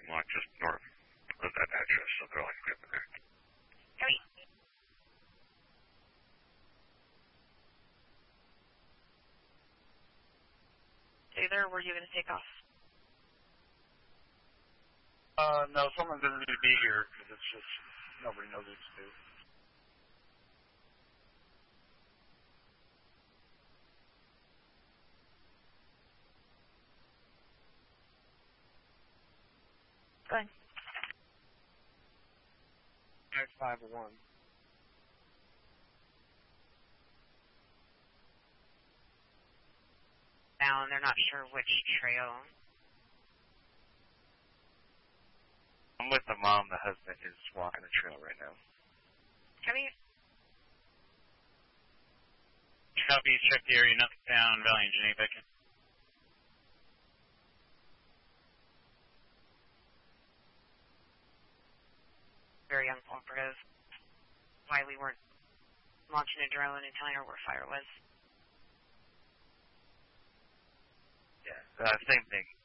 lot just north of that address, so they're all equipment there. Copy. Taylor, were you going to take off? No, someone doesn't need to be here because it's just nobody knows what to do. Go ahead. 501. Down, they're not sure which trail. I'm with the mom. The husband is walking the trail right now. Copy. Copy, check the area, nothing down, Valley Engineering back in. Very uncooperative. Why we weren't launching a drone and telling her where fire was. Yeah, same thing.